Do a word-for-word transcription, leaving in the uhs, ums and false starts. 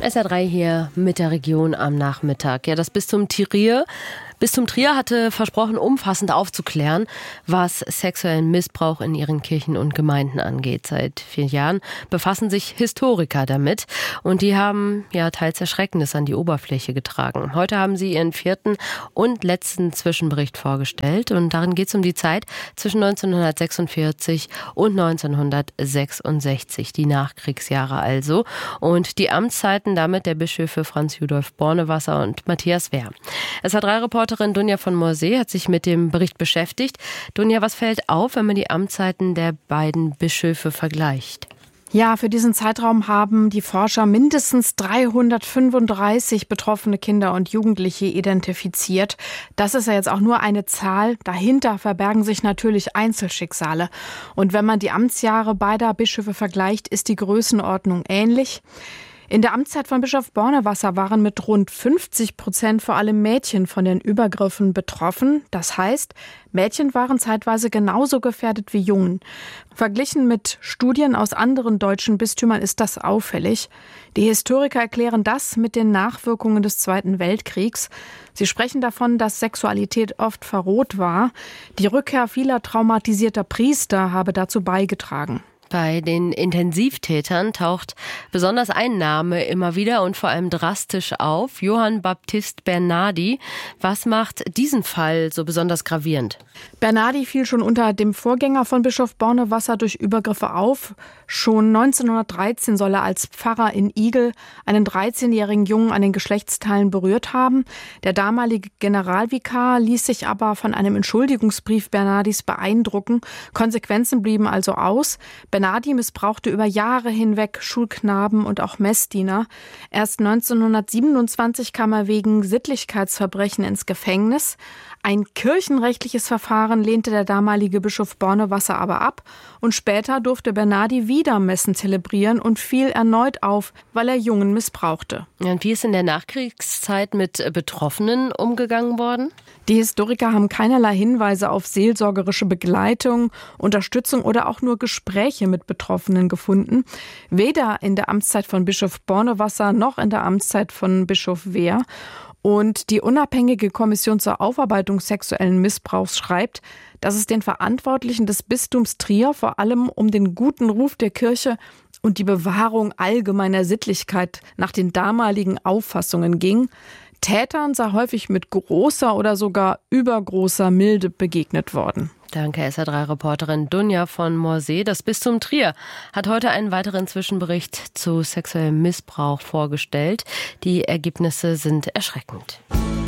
S R drei hier mit der Region am Nachmittag. Ja, das Bistum Trier Bistum Trier hatte versprochen, umfassend aufzuklären, was sexuellen Missbrauch in ihren Kirchen und Gemeinden angeht. Seit vier Jahren befassen sich Historiker damit und die haben ja teils Erschreckendes an die Oberfläche getragen. Heute haben sie ihren vierten und letzten Zwischenbericht vorgestellt und darin geht es um die Zeit zwischen neunzehnhundertsechsundvierzig und neunzehnhundertsechsundsechzig, die Nachkriegsjahre also, und die Amtszeiten damit der Bischöfe Franz Judolf Bornewasser und Matthias Wehr. S R drei Reporterin Dunja von Morsee hat sich mit dem Bericht beschäftigt. Dunja, was fällt auf, wenn man die Amtszeiten der beiden Bischöfe vergleicht? Ja, für diesen Zeitraum haben die Forscher mindestens dreihundertfünfunddreißig betroffene Kinder und Jugendliche identifiziert. Das ist ja jetzt auch nur eine Zahl. Dahinter verbergen sich natürlich Einzelschicksale. Und wenn man die Amtsjahre beider Bischöfe vergleicht, ist die Größenordnung ähnlich. In der Amtszeit von Bischof Bornewasser waren mit rund fünfzig Prozent vor allem Mädchen von den Übergriffen betroffen. Das heißt, Mädchen waren zeitweise genauso gefährdet wie Jungen. Verglichen mit Studien aus anderen deutschen Bistümern ist das auffällig. Die Historiker erklären das mit den Nachwirkungen des Zweiten Weltkriegs. Sie sprechen davon, dass Sexualität oft verroht war. Die Rückkehr vieler traumatisierter Priester habe dazu beigetragen. Bei den Intensivtätern taucht besonders ein Name immer wieder und vor allem drastisch auf: Johann Baptist Bernardi. Was macht diesen Fall so besonders gravierend? Bernardi fiel schon unter dem Vorgänger von Bischof Bornewasser durch Übergriffe auf. Schon neunzehnhundertdreizehn soll er als Pfarrer in Igel einen dreizehnjährigen Jungen an den Geschlechtsteilen berührt haben. Der damalige Generalvikar ließ sich aber von einem Entschuldigungsbrief Bernardis beeindrucken. Konsequenzen blieben also aus. Bernardi missbrauchte über Jahre hinweg Schulknaben und auch Messdiener. Erst neunzehnhundertsiebenundzwanzig kam er wegen Sittlichkeitsverbrechen ins Gefängnis. Ein kirchenrechtliches Verfahren lehnte der damalige Bischof Bornewasser aber ab und später durfte Bernardi wieder Messen zelebrieren und fiel erneut auf, weil er Jungen missbrauchte. Und wie ist in der Nachkriegszeit mit Betroffenen umgegangen worden? Die Historiker haben keinerlei Hinweise auf seelsorgerische Begleitung, Unterstützung oder auch nur Gespräche mit Betroffenen gefunden. Weder in der Amtszeit von Bischof Bornewasser noch in der Amtszeit von Bischof Wehr. Und die unabhängige Kommission zur Aufarbeitung sexuellen Missbrauchs schreibt, dass es den Verantwortlichen des Bistums Trier vor allem um den guten Ruf der Kirche und die Bewahrung allgemeiner Sittlichkeit nach den damaligen Auffassungen ging. Tätern sei häufig mit großer oder sogar übergroßer Milde begegnet worden. Danke, S R drei Reporterin Dunja von Morsee. Das Bistum Trier hat heute einen weiteren Zwischenbericht zu sexuellem Missbrauch vorgestellt. Die Ergebnisse sind erschreckend.